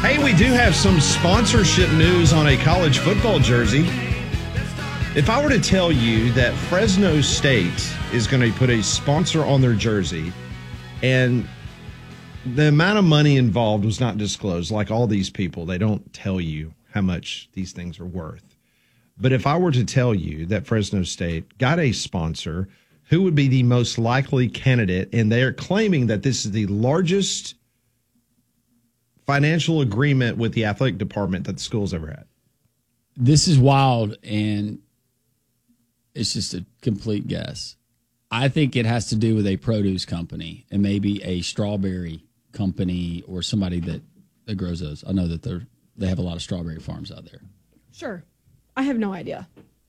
Hey, we do have some sponsorship news on a college football jersey. If I were to tell you that Fresno State is going to put a sponsor on their jersey and the amount of money involved was not disclosed, like all these people, they don't tell you how much these things are worth. But if I were to tell you that Fresno State got a sponsor, who would be the most likely candidate? And they are claiming that this is the largest financial agreement with the athletic department that the school's ever had. This is wild, and it's just a complete guess. I think it has to do with a produce company and maybe a strawberry company or somebody that grows those. I know that they have a lot of strawberry farms out there. Sure. I have no idea.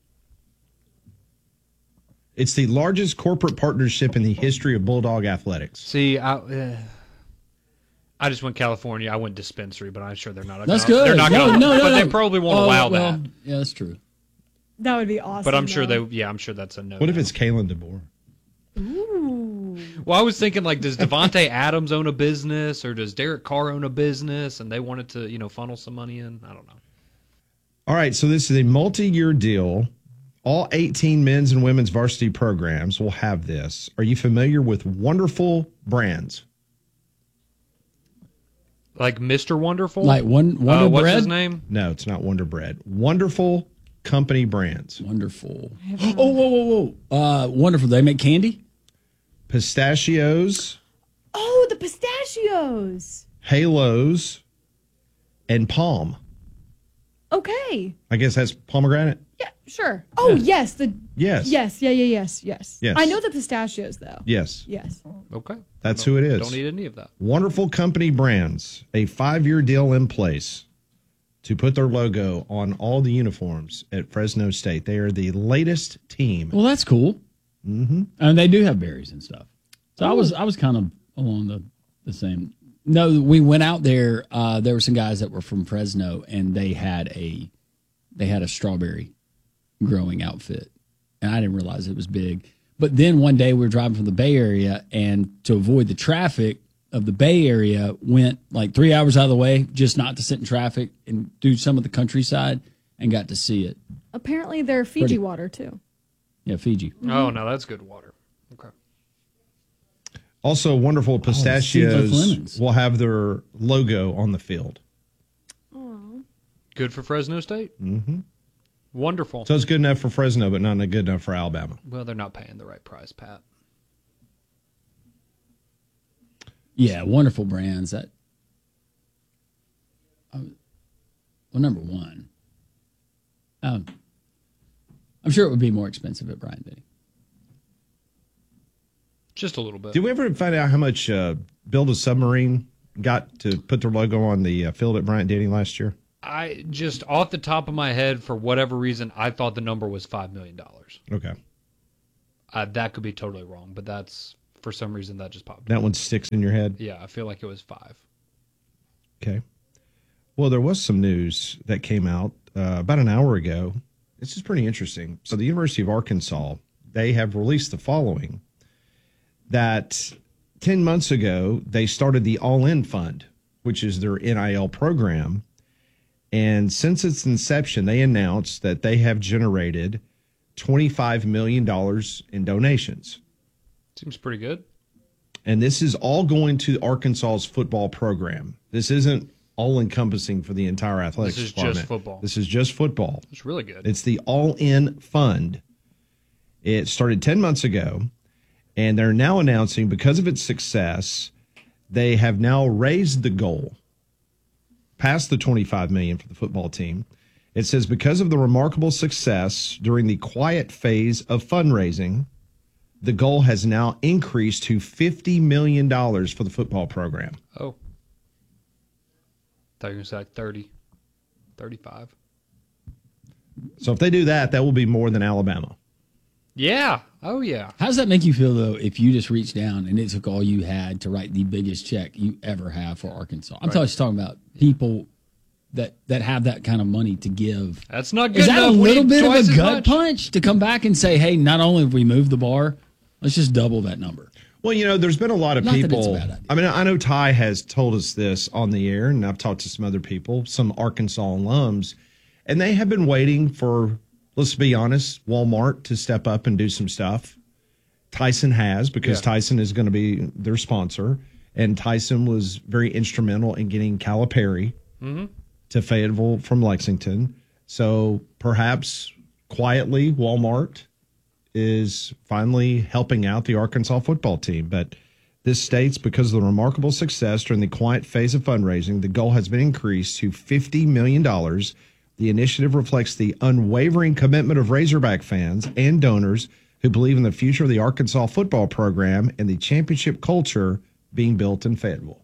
It's the largest corporate partnership in the history of Bulldog athletics. See, I just went California. I went dispensary, but I'm sure they're not. That's good. They're not No, gonna, but no. they probably won't allow that. Yeah, that's true. That would be awesome. But I'm sure I'm sure that's a no. What if it's Kalen DeBoer? Ooh. Well, I was thinking, like, does Devontae Adams own a business, or does Derek Carr own a business, and they wanted to, funnel some money in? I don't know. All right, so this is a multi-year deal. All 18 men's and women's varsity programs will have this. Are you familiar with Wonderful Brands? Like Mr. Wonderful? Like Wonder Bread? What's his name? No, it's not Wonder Bread. Wonderful Company Brands. Wonderful. Oh, whoa. Wonderful. They make candy? Pistachios. Oh, the pistachios. Halos. And Palm. Okay. I guess that's pomegranate. Yeah, sure. Oh, yes. Yes. Yes. Yes. Yes. I know the pistachios, though. Yes. Yes. Okay. That's who it is. Don't need any of that. Wonderful Company Brands, a 5-year deal in place to put their logo on all the uniforms at Fresno State. They are the latest team. Well, that's cool. Mm-hmm. And they do have berries and stuff. So I was kind of along the same. No, we went out there. There were some guys that were from Fresno, and they had a strawberry growing outfit, and I didn't realize it was big. But then one day we were driving from the Bay Area, and to avoid the traffic of the Bay Area, went like 3 hours out of the way just not to sit in traffic and do some of the countryside, and got to see it. Apparently, they're Fiji water, too. Yeah, Fiji. Mm-hmm. Oh, no, that's good water. Okay. Also, Wonderful Pistachios lemons. will have their logo on the field. Good for Fresno State? Mm-hmm. Wonderful. So it's good enough for Fresno, but not good enough for Alabama. Well, they're not paying the right price, Pat. Yeah, wonderful brands. That. Well, number one. I'm sure it would be more expensive at Bryant-Denny. Just a little bit. Did we ever find out how much Build a Submarine got to put their logo on the field at Bryant-Denny last year? I just, off the top of my head, for whatever reason, I thought the number was $5 million. Okay. That could be totally wrong, but that's, for some reason, that just popped. That one sticks in your head? Yeah, I feel like it was 5. Okay. Well, there was some news that came out about an hour ago. This is pretty interesting. So the University of Arkansas, they have released the following, that 10 months ago, they started the All-In Fund, which is their NIL program. And since its inception, they announced that they have generated $25 million in donations. Seems pretty good. And this is all going to Arkansas's football program. This isn't all-encompassing for the entire athletics department. This is just football. This is just football. It's really good. It's the All-In Fund. It started 10 months ago, and they're now announcing, because of its success, they have now raised the goal past the $25 million for the football team. It says, because of the remarkable success during the quiet phase of fundraising, the goal has now increased to $50 million for the football program. Oh. Thought you were going to say like 30, 35. So if they do that, that will be more than Alabama. Yeah. Oh, yeah. How does that make you feel, though, if you just reached down and it took all you had to write the biggest check you ever have for Arkansas? I'm just talking about people that have that kind of money to give. That's not good Is that enough. a We little need bit of twice a as gut much. punch to come back and say, hey, not only have we moved the bar, let's just double that number? Well, there's been a lot of Not that it's a people. bad idea. I mean, I know Ty has told us this on the air, and I've talked to some other people, some Arkansas alums, and they have been waiting for, let's be honest, Walmart to step up and do some stuff. Tyson has, because Tyson is going to be their sponsor, and Tyson was very instrumental in getting Calipari to Fayetteville from Lexington. So perhaps quietly, Walmart is finally helping out the Arkansas football team. But this states, because of the remarkable success during the quiet phase of fundraising, the goal has been increased to $50 million. The initiative reflects the unwavering commitment of Razorback fans and donors who believe in the future of the Arkansas football program and the championship culture being built in Fayetteville.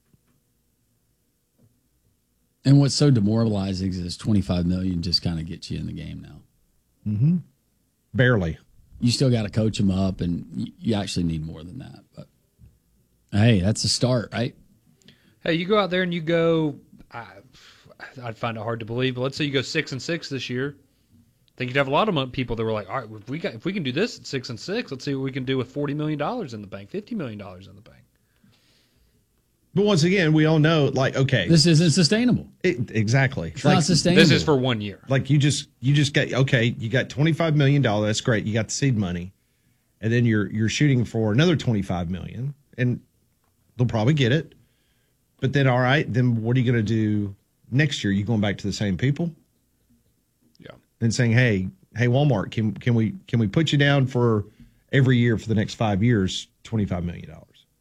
And what's so demoralizing is $25 million just kind of gets you in the game now. Barely. You still got to coach them up, and you actually need more than that. But hey, that's a start, right? Hey, you go out there and you go. I'd find it hard to believe, but let's say you go 6-6 this year. I think you'd have a lot of people that were like, all right, if we can do this at 6-6, let's see what we can do with $40 million in the bank, $50 million in the bank. But once again, we all know, like, okay, This isn't sustainable. exactly. It's not sustainable. This is for 1 year. Like you just got, okay, you got $25 million. That's great. You got the seed money, and then you're shooting for another $25 million, and they'll probably get it. But then, all right, then what are you going to do next year? You going back to the same people? Yeah. And saying, hey, Walmart, can we put you down for every year for the next 5 years, $25 million?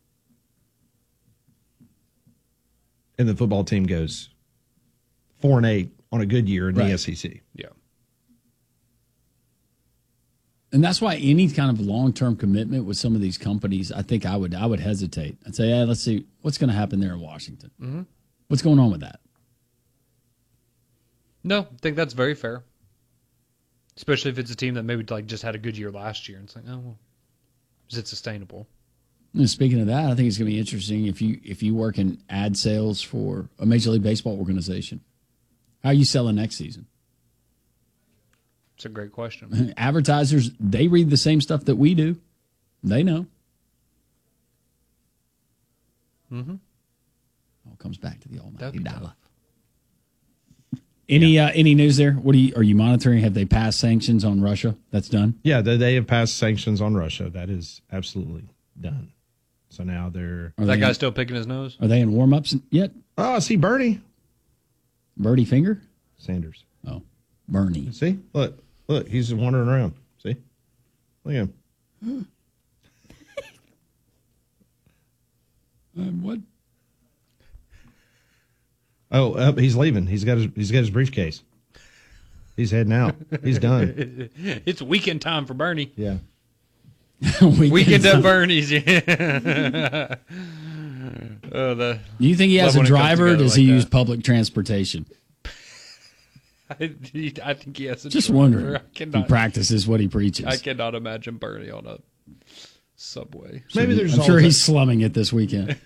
And the football team goes 4-8 on a good year in the SEC. Yeah. And that's why any kind of long-term commitment with some of these companies, I think I would hesitate. I'd say, yeah, let's see what's going to happen there in Washington. Mm-hmm. What's going on with that? No, I think that's very fair. Especially if it's a team that maybe like just had a good year last year. And it's like, oh, well, is it sustainable? And speaking of that, I think it's going to be interesting if you work in ad sales for a Major League Baseball organization. How are you selling next season? It's a great question. Advertisers, they read the same stuff that we do. They know. Mm-hmm. All comes back to the almighty That'd be dollar. Any news there? Are you monitoring? Have they passed sanctions on Russia? That's done? Yeah, they have passed sanctions on Russia. That is absolutely done. So now they're... Is that guy still picking his nose? Are they in warm-ups yet? Oh, I see Bernie Birdie Finger? Sanders. Oh, Bernie. See? Look, he's just wandering around. See? Look at him. What? Oh, he's leaving. He's got his briefcase. He's heading out. He's done. It's weekend time for Bernie. Yeah. Weekend at Bernie's, yeah. Do you think he has a driver, or does he use public transportation? I think he has a Just driver. wondering. He practices what he preaches. I cannot imagine Bernie on a subway. Maybe there's I'm sure he's slumming it this weekend.